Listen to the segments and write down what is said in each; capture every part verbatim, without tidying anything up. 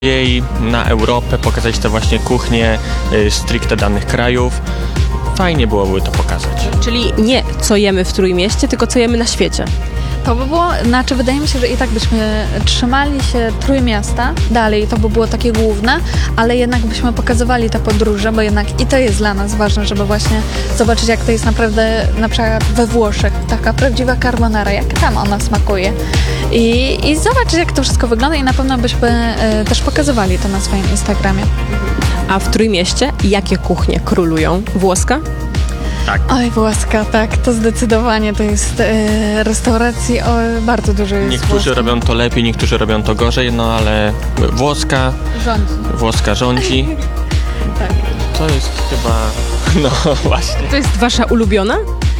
jej na Europę, pokazać te właśnie kuchnie y, stricte danych krajów. Fajnie byłoby to pokazać. Czyli nie co jemy w Trójmieście, tylko co jemy na świecie. To by było, znaczy wydaje mi się, że i tak byśmy trzymali się Trójmiasta dalej, to by było takie główne, ale jednak byśmy pokazywali te podróże, bo jednak i to jest dla nas ważne, żeby właśnie zobaczyć, jak to jest naprawdę na przykład we Włoszech, taka prawdziwa carbonara, jak tam ona smakuje. I, i zobaczyć, jak to wszystko wygląda i na pewno byśmy y, też pokazywali to na swoim Instagramie. A w Trójmieście jakie kuchnie królują? Włoska? Tak. Oj, włoska, tak, to zdecydowanie to jest e, restauracji o bardzo dużo jest Niektórzy włoskiej. robią to lepiej, niektórzy robią to gorzej, no ale włoska, Rządzi. włoska rządzi. Tak. To jest chyba, no właśnie. To jest wasza ulubiona?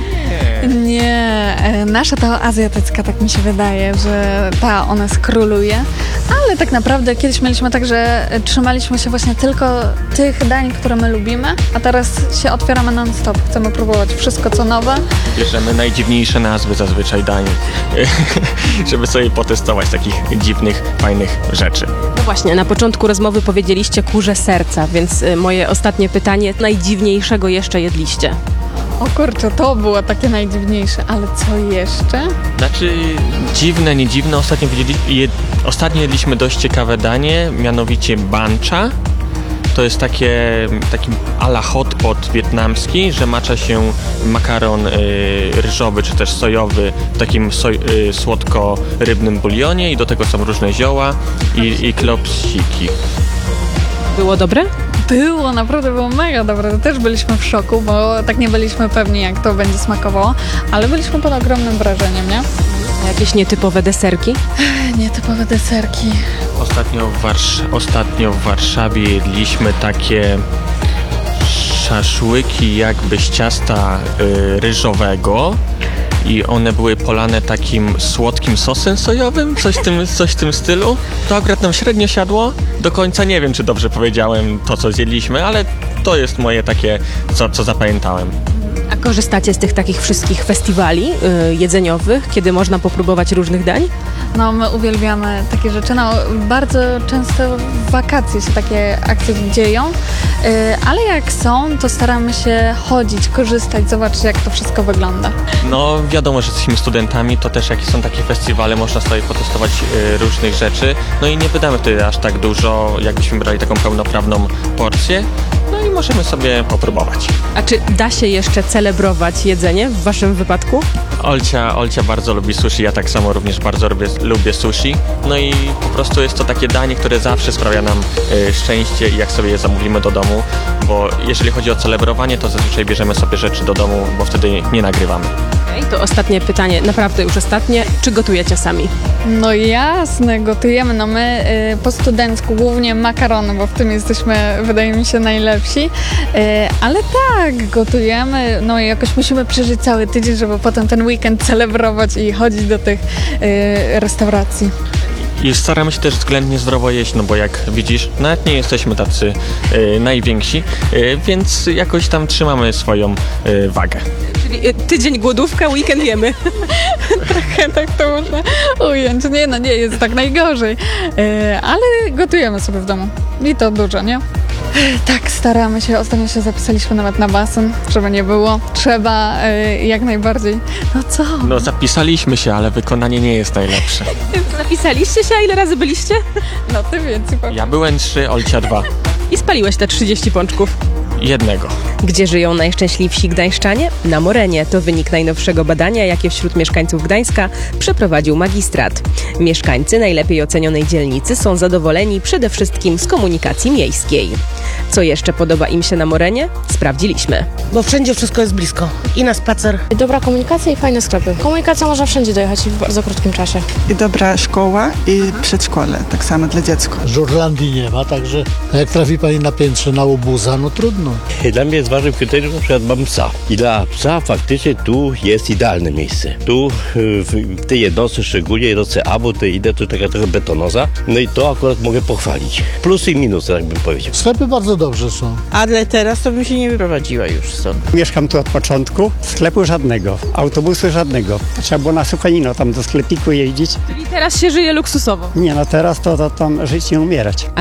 Nie, e, nasza to azjatycka, tak mi się wydaje, że ta ona skróluje, ale tak naprawdę kiedyś mieliśmy tak, że trzymaliśmy się właśnie tylko tych dań, które my lubimy, a teraz się otwieramy non-stop, chcemy próbować wszystko co nowe. Bierzemy najdziwniejsze nazwy zazwyczaj dań, żeby sobie potestować takich dziwnych, fajnych rzeczy. No właśnie, na początku rozmowy powiedzieliście kurze serca, więc y, moje ostatnie pytanie, najdziwniejszego jeszcze jedliście? O kurczę, to było takie najdziwniejsze, ale co jeszcze? Znaczy dziwne, nie dziwne, ostatnio, wiedzieli, jed, ostatnio jedliśmy dość ciekawe danie, mianowicie bancha. To jest takie, taki a la hot pot wietnamski, że macza się makaron y, ryżowy czy też sojowy w takim soj, y, słodko-rybnym bulionie i do tego są różne zioła i, i klopsiki. Było dobre? Było, naprawdę było mega dobre. Też byliśmy w szoku, bo tak nie byliśmy pewni, jak to będzie smakowało, ale byliśmy pod ogromnym wrażeniem, nie? Jakieś nietypowe deserki? Nietypowe deserki. Ostatnio w, Warsz- ostatnio w Warszawie jedliśmy takie szaszłyki jakby z ciasta y, ryżowego i one były polane takim słodkim sosem sojowym, coś w tym, coś w tym stylu. To akurat nam średnio siadło. Do końca nie wiem, czy dobrze powiedziałem to, co zjedliśmy, ale to jest moje takie, co, co zapamiętałem. A korzystacie z tych takich wszystkich festiwali y, jedzeniowych, kiedy można popróbować różnych dań? No, my uwielbiamy takie rzeczy. No, bardzo często w wakacje się takie akcje dzieją, yy, ale jak są, to staramy się chodzić, korzystać, zobaczyć, jak to wszystko wygląda. No wiadomo, że jesteśmy studentami, to też jak są takie festiwale, można sobie potestować y, różnych rzeczy. No i nie wydamy wtedy aż tak dużo, jakbyśmy brali taką pełnoprawną porcję. No i możemy sobie popróbować. A czy da się jeszcze celebrować jedzenie w waszym wypadku? Olcia, Olcia bardzo lubi sushi, ja tak samo również bardzo lubię, lubię sushi. No i po prostu jest to takie danie, które zawsze sprawia nam y, szczęście i jak sobie je zamówimy do domu, bo jeżeli chodzi o celebrowanie, to zazwyczaj bierzemy sobie rzeczy do domu, bo wtedy nie nagrywamy. Okej, to ostatnie pytanie, naprawdę już ostatnie. Czy gotujecie sami? No jasne, gotujemy. No my y, po studencku głównie makarony, bo w tym jesteśmy, wydaje mi się, najlepsi. Y, ale tak, gotujemy. No i jakoś musimy przeżyć cały tydzień, żeby potem ten weekend celebrować i chodzić do tych y, restauracji. I staramy się też względnie zdrowo jeść, no bo jak widzisz, nawet nie jesteśmy tacy y, najwięksi, y, więc jakoś tam trzymamy swoją y, wagę. Czyli y, tydzień głodówka, weekend jemy. Trochę tak to można ująć. Nie, no nie jest tak najgorzej. Y, ale gotujemy sobie w domu. I to dużo, nie? Tak, staramy się. Ostatnio się zapisaliśmy nawet na basen, żeby nie było. Trzeba y, jak najbardziej. No co? No zapisaliśmy się, ale wykonanie nie jest najlepsze. Zapisaliście się, a ile razy byliście? No ty więcej powiem. Ja byłem trzy, Olcia dwa. I spaliłeś te trzydzieści pączków. Jednego. Gdzie żyją najszczęśliwsi gdańszczanie? Na Morenie. To wynik najnowszego badania, jakie wśród mieszkańców Gdańska przeprowadził magistrat. Mieszkańcy najlepiej ocenionej dzielnicy są zadowoleni przede wszystkim z komunikacji miejskiej. Co jeszcze podoba im się na Morenie? Sprawdziliśmy. Bo wszędzie wszystko jest blisko. I na spacer. Dobra komunikacja i fajne sklepy. Komunikacja można wszędzie dojechać w bardzo krótkim czasie. I dobra szkoła i przedszkole, tak samo dla dziecka. Żurlandii nie ma, także jak trafi pani na piętrze na łobuza, no trudno. Dla mnie jest ważnym kryterium, na przykład mam psa. I dla psa faktycznie tu jest idealne miejsce. Tu w tej jednostce, szczególnie jednostce A, bo to idę, to taka trochę betonoza. No i to akurat mogę pochwalić. Plusy i minusy, tak bym powiedział. Sklepy bardzo dobrze są. Ale teraz to bym się nie wyprowadziła już stąd. Mieszkam tu od początku, sklepu żadnego, autobusu żadnego. Trzeba było na Suchanino tam do sklepiku jeździć. Czyli teraz się żyje luksusowo. Nie, no teraz to, to tam żyć i umierać.